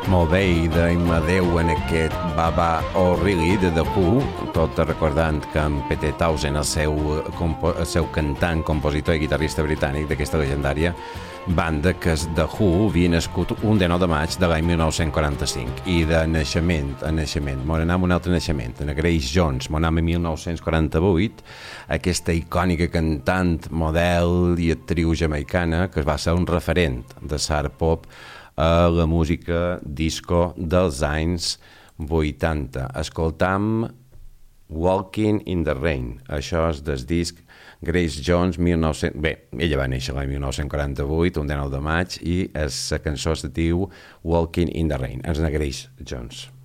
Molt bé, i deim adeu en aquest Baba O'Reilly de The Who, tot recordant que en Pete Townshend, el seu cantant, compositor i guitarrista britànic d'aquesta legendària banda, que és The Who, havia nascut un 19 de maig de l'any 1945, i de naixement, m'on anem un altre naixement, en Grace Jones, m'on anem en 1948, aquesta icònica cantant, model i actriu jamaicana que va ser un referent de l'art pop a la música disco dels anys 80. Escoltam Walking in the Rain. Això és del disc Grace Jones 1900... Bé, ella va néixer l'any 1948, un 19 de maig, i la cançó es diu Walking in the Rain. És una Grace Jones.